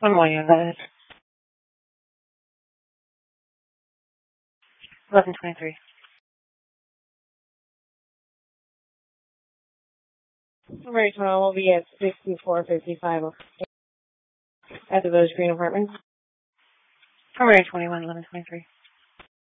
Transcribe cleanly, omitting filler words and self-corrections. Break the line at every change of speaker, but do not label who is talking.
One more, you got it. 11:23. Right, so we'll be at 6455 at the Village Green Apartments. February 21, 11:23.